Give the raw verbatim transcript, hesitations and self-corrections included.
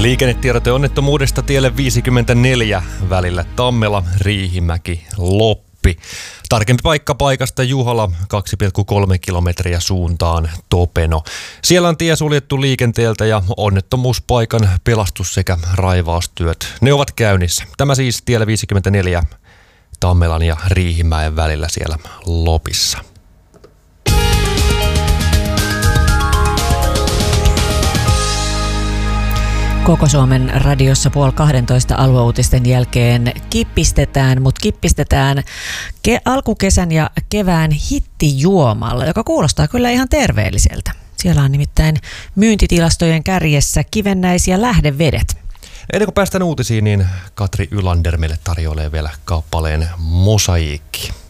Liikennetiedote onnettomuudesta tielle viisikymmentäneljä välillä Tammela-Riihimäki-Loppi. Tarkempi paikka paikasta Juhola kaksi pilkku kolme kilometriä suuntaan Topeno. Siellä on tie suljettu liikenteeltä ja onnettomuuspaikan pelastus- sekä raivaustyöt. Ne ovat käynnissä. Tämä siis tielle viisikymmentäneljä Tammelan ja Riihimäen välillä siellä Lopissa. Koko Suomen radiossa puoli kahdentoista alueuutisten jälkeen kippistetään, mutta kippistetään ke- alkukesän ja kevään hittijuomalla, joka kuulostaa kyllä ihan terveelliseltä. Siellä on nimittäin myyntitilastojen kärjessä kivennäis- ja lähdevedet. Ennen kuin päästään uutisiin, niin Katri Ylander meille tarjoilee vielä kappaleen Mosaiikki.